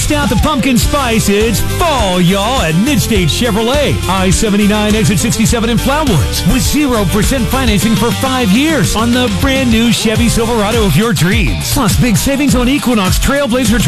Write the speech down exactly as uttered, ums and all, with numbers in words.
Bust out the pumpkin spice. It's fall, y'all, at Midstate Chevrolet. I seventy-nine, exit sixty-seven in Flowood. With zero percent financing for five years on the brand new Chevy Silverado of your dreams. Plus, big savings on Equinox, Trailblazer,